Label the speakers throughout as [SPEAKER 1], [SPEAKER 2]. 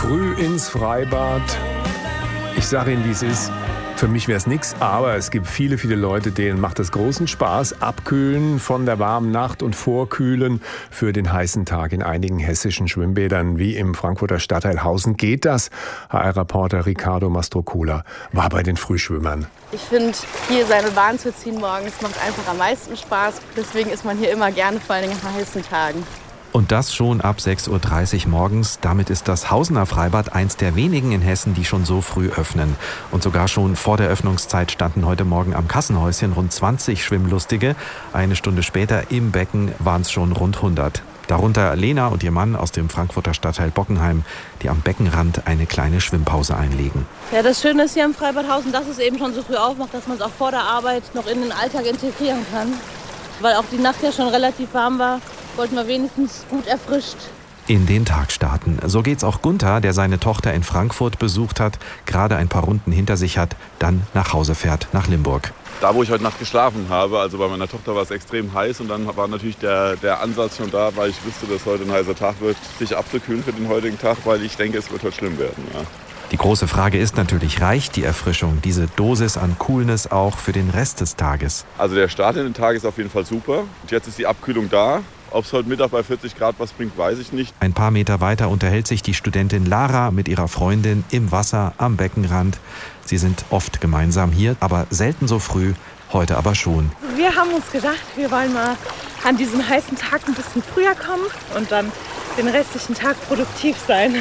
[SPEAKER 1] Früh ins Freibad. Ich sage Ihnen, wie es ist. Für mich wäre es nichts, aber es gibt viele, viele Leute, denen macht es großen Spaß. Abkühlen von der warmen Nacht und Vorkühlen für den heißen Tag in einigen hessischen Schwimmbädern, wie im Frankfurter Stadtteil Hausen. Geht das? HR-Reporter Ricardo Mastrocola war bei den Frühschwimmern.
[SPEAKER 2] Ich finde, hier seine Bahn zu ziehen morgens macht einfach am meisten Spaß. Deswegen ist man hier immer gerne, vor allem nach heißen Tagen.
[SPEAKER 3] Und das schon ab 6.30 Uhr morgens. Damit ist das Hausener Freibad eins der wenigen in Hessen, die schon so früh öffnen. Und sogar schon vor der Öffnungszeit standen heute Morgen am Kassenhäuschen rund 20 Schwimmlustige. Eine Stunde später im Becken waren es schon rund 100. Darunter Lena und ihr Mann aus dem Frankfurter Stadtteil Bockenheim, die am Beckenrand eine kleine Schwimmpause einlegen.
[SPEAKER 2] Ja, das Schöne ist hier im Freibad Hausen, dass es eben schon so früh aufmacht, dass man es auch vor der Arbeit noch in den Alltag integrieren kann. Weil auch die Nacht ja schon relativ warm war, wollten wir wenigstens gut erfrischt
[SPEAKER 3] in den Tag starten. So geht's auch Gunther, der seine Tochter in Frankfurt besucht hat, gerade ein paar Runden hinter sich hat, dann nach Hause fährt, nach Limburg.
[SPEAKER 4] Da, wo ich heute Nacht geschlafen habe, also bei meiner Tochter war es extrem heiß und dann war natürlich der Ansatz schon da, weil ich wusste, dass heute ein heißer Tag wird, sich abzukühlen für den heutigen Tag, weil ich denke, es wird heute schlimm werden. Ja.
[SPEAKER 3] Die große Frage ist natürlich, reicht die Erfrischung, diese Dosis an Coolness auch für den Rest des Tages?
[SPEAKER 4] Also der Start in den Tag ist auf jeden Fall super. Und jetzt ist die Abkühlung da. Ob es heute Mittag bei 40 Grad was bringt, weiß ich nicht.
[SPEAKER 3] Ein paar Meter weiter unterhält sich die Studentin Lara mit ihrer Freundin im Wasser am Beckenrand. Sie sind oft gemeinsam hier, aber selten so früh, heute aber schon.
[SPEAKER 5] Wir haben uns gedacht, wir wollen mal an diesem heißen Tag ein bisschen früher kommen und dann den restlichen Tag produktiv sein.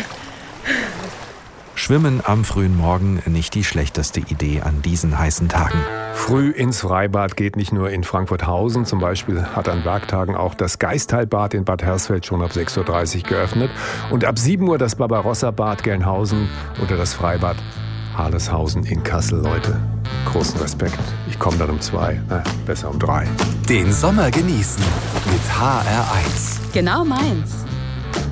[SPEAKER 3] Schwimmen am frühen Morgen nicht die schlechteste Idee an diesen heißen Tagen.
[SPEAKER 1] Früh ins Freibad geht nicht nur in Frankfurt-Hausen. Zum Beispiel hat an Werktagen auch das Geistheilbad in Bad Hersfeld schon ab 6.30 Uhr geöffnet. Und ab 7 Uhr das Barbarossa-Bad Gelnhausen oder das Freibad Harleshausen in Kassel. Leute, großen Respekt. Ich komme dann um 2, besser um 3.
[SPEAKER 6] Den Sommer genießen mit HR1.
[SPEAKER 7] Genau meins.